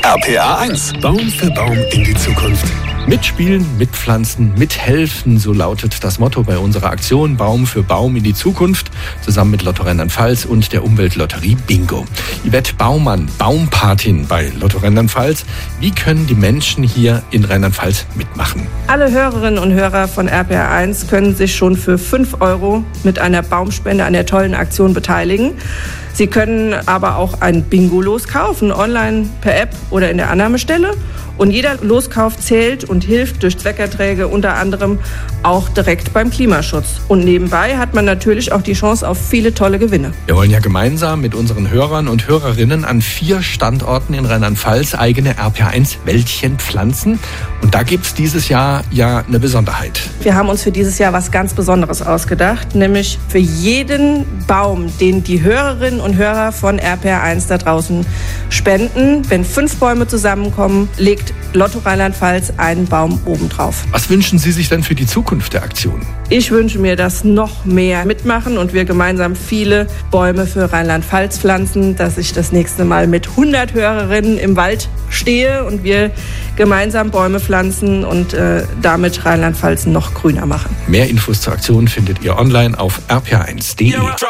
RPA 1. Baum für Baum in die Zukunft. Mitspielen, mitpflanzen, mithelfen, so lautet das Motto bei unserer Aktion Baum für Baum in die Zukunft, zusammen mit Lotto Rheinland-Pfalz und der Umweltlotterie Bingo. Yvette Baumann, Baumpatin bei Lotto Rheinland-Pfalz. Wie können die Menschen hier in Rheinland-Pfalz mitmachen? Alle Hörerinnen und Hörer von RPA 1 können sich schon für 5 € mit einer Baumspende an der tollen Aktion beteiligen. Sie können aber auch ein Bingo-Los kaufen, online, per App oder in der Annahmestelle. Und jeder Loskauf zählt und hilft durch Zweckerträge unter anderem auch direkt beim Klimaschutz. Und nebenbei hat man natürlich auch die Chance auf viele tolle Gewinne. Wir wollen ja gemeinsam mit unseren Hörern und Hörerinnen an 4 Standorten in Rheinland-Pfalz eigene RPA1-Wäldchen pflanzen. Und da gibt's dieses Jahr ja eine Besonderheit. Wir haben uns für dieses Jahr was ganz Besonderes ausgedacht, nämlich für jeden Baum, den die Hörerinnen und Hörer von RPA1 da draußen spenden. Wenn 5 Bäume zusammenkommen, legt Lotto Rheinland-Pfalz einen Baum obendrauf. Was wünschen Sie sich denn für die Zukunft der Aktion? Ich wünsche mir, dass noch mehr mitmachen und wir gemeinsam viele Bäume für Rheinland-Pfalz pflanzen, dass ich das nächste Mal mit 100 Hörerinnen im Wald stehe und wir gemeinsam Bäume pflanzen und damit Rheinland-Pfalz noch grüner machen. Mehr Infos zur Aktion findet ihr online auf rpa1.de.